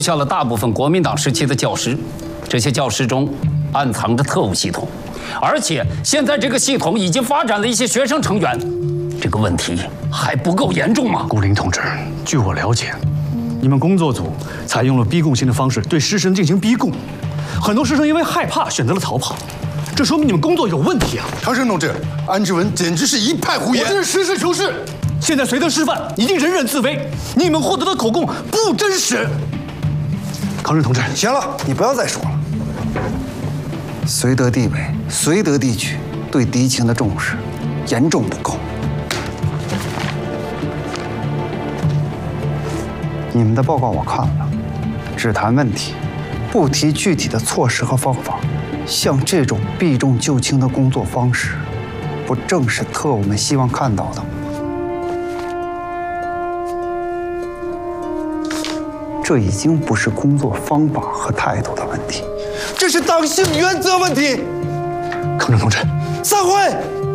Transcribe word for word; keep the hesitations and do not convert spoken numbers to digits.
下了大部分国民党时期的教师，这些教师中暗藏着特务系统，而且现在这个系统已经发展了一些学生成员，这个问题还不够严重吗？ 顾林同志，据我了解，你们工作组采用了逼供性的方式对师生进行逼供，很多师生因为害怕选择了逃跑，这说明你们工作有问题啊！ 长生同志，安志文简直是一派胡言， 我这是实事求是。现在绥德师范已经人人自危，你们获得的口供不真实。康生同志， 行了，你不要再说了。绥德地委、绥德地区对敌情的重视严重不够。你们的报告我看了，只谈问题，不提具体的措施和方法。像这种避重就轻的工作方式，不正是特务们希望看到的吗？这已经不是工作方法和态度的问题，这是党性原则问题。 康生同志， 散会。